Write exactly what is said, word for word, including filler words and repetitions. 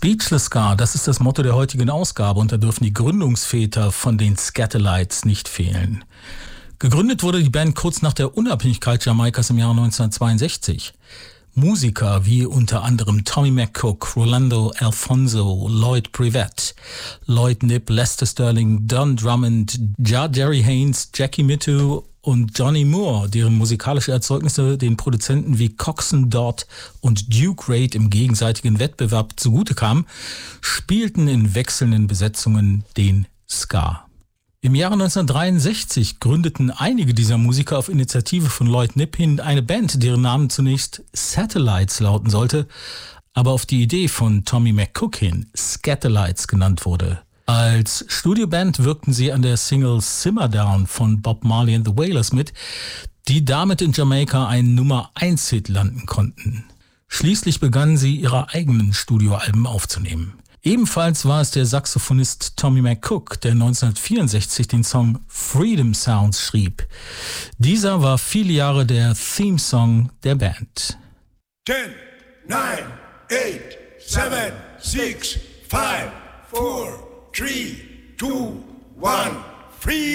Speechless Ska, das ist das Motto der heutigen Ausgabe und da dürfen die Gründungsväter von den Skatalites nicht fehlen. Gegründet wurde die Band kurz nach der Unabhängigkeit Jamaikas im Jahr neunzehnhundertzweiundsechzig. Musiker wie unter anderem Tommy McCook, Rolando Alfonso, Lloyd Privette, Lloyd Knibb, Lester Sterling, Don Drummond, Ja Jerry Haynes, Jackie Mittoo und Johnny Moore, deren musikalische Erzeugnisse den Produzenten wie Coxsone Dodd und Duke Reid im gegenseitigen Wettbewerb zugute kamen, spielten in wechselnden Besetzungen den Ska. Im Jahre neunzehnhundertdreiundsechzig gründeten einige dieser Musiker auf Initiative von Lloyd Knibb hin eine Band, deren Name zunächst Skatalites lauten sollte, aber auf die Idee von Tommy McCook hin Skatalites genannt wurde. Als Studioband wirkten sie an der Single Simmer Down von Bob Marley and the Wailers mit, die damit in Jamaika einen Nummer eins Hit landen konnten. Schließlich begannen sie, ihre eigenen Studioalben aufzunehmen. Ebenfalls war es der Saxophonist Tommy McCook, der neunzehnhundertvierundsechzig den Song Freedom Sounds schrieb. Dieser war viele Jahre der Theme-Song der Band. ten, nine, eight, seven, six, five, four, three, two, one, free.